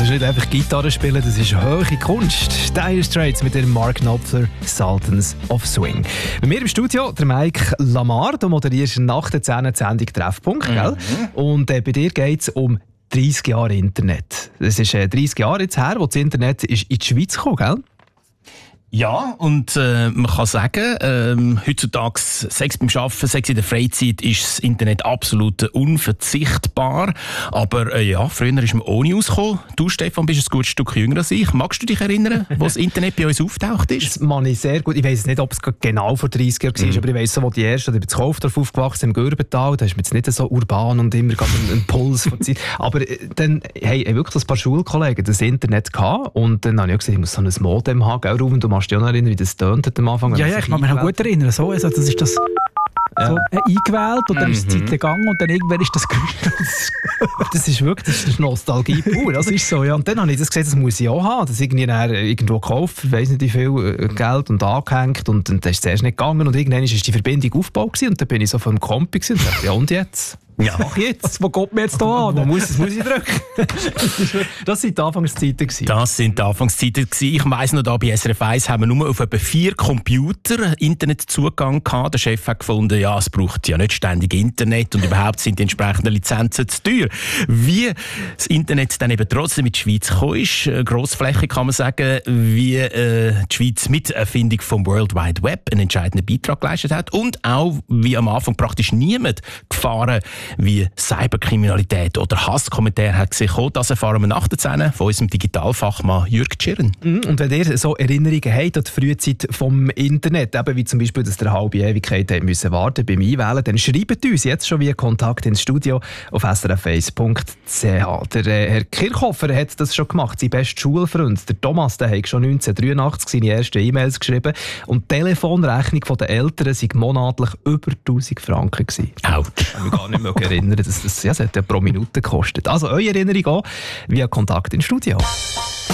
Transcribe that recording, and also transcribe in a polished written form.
ist nicht einfach Gitarre spielen, das ist hohe Kunst. Dire Straits mit dem Mark Knopfler, Sultans of Swing. Bei mir im Studio der Mike Lamar, du moderierst nach der 10. Sendung Treffpunkt, gell? Und bei dir geht es um 30 Jahre Internet. Es ist 30 Jahre jetzt her, wo das Internet ist in die Schweiz gekommen, gell? Ja, und man kann sagen, heutzutage, sei es beim Arbeiten, sei es in der Freizeit, ist das Internet absolut unverzichtbar. Aber früher ist man ohne ausgekommen. Du, Stefan, bist ein gutes Stück jünger als ich. Magst du dich erinnern, wo das Internet bei uns auftaucht ist? Das mag ich sehr gut. Ich weiss nicht, ob es genau vor 30 Jahren war, aber ich weiss so, wo die ersten, ich bin in Kaufdorf aufgewachsen, im Gürbental, da ist man jetzt nicht so urban und immer einen Puls von Zeit. Aber dann haben wirklich ein paar Schulkollegen das Internet gehabt und dann habe ich auch gesagt, ich muss so ein Modem haben, gell, Ruben, du machst dich auch noch erinnern, wie das tönt am Anfang? Ja, ich kann mich noch gut erinnern. So, also das ist das so eingewählt und dann ist die Zeit gegangen und dann irgendwann ist das das ist Nostalgie pur. Das ist so, ja. Und dann habe ich das gesehen, das muss ich auch haben. Das irgendwie irgendwo gekauft, ich weiss nicht wie viel Geld und angehängt und dann ist es zuerst nicht gegangen und irgendwann ist die Verbindung aufgebaut und dann bin ich so vom Kompi und dachte, ja und jetzt? Ja, mach jetzt. Wo kommt mir jetzt da an? Wo muss ich drücken? Das sind die Anfangszeiten. Das sind die Anfangszeiten. Ich weiss noch, da bei SRF 1 haben wir nur auf etwa 4 Computer Internetzugang gehabt. Der Chef hat gefunden, ja, es braucht ja nicht ständig Internet und überhaupt sind die entsprechenden Lizenzen zu teuer. Wie das Internet dann eben trotzdem in die Schweiz gekommen ist, grossflächig kann man sagen, wie die Schweiz mit der Erfindung vom World Wide Web einen entscheidenden Beitrag geleistet hat und auch wie am Anfang praktisch niemand Gefahren wie Cyberkriminalität oder Hasskommentare hat gesehen. Das erfahren wir nach der 10 von unserem Digitalfachmann Jürg Tschirren. Und wenn ihr so Erinnerungen habt an die Frühzeit vom Internet, eben wie zum Beispiel, dass ihr eine halbe Ewigkeit müssen warten beim Einwählen, dann schreibt uns jetzt schon via Kontakt ins Studio auf srf1.ch. Der Herr Kirchhofer hat das schon gemacht, sein bester Schulfreund. Der Thomas, der hat schon 1983 seine ersten E-Mails geschrieben und die Telefonrechnung der Eltern war monatlich über 1000 Franken. Ouch. Ich kann mich gar nicht mehr erinnern, das hat ja pro Minute gekostet. Also eure Erinnerung auch via Kontakt ins Studio.